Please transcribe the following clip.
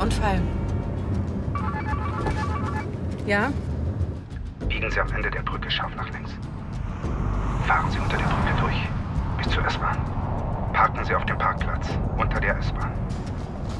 Unfall. Ja? Biegen Sie am Ende der Brücke scharf nach links. Fahren Sie unter der Brücke durch, bis zur S-Bahn. Parken Sie auf dem Parkplatz, unter der S-Bahn.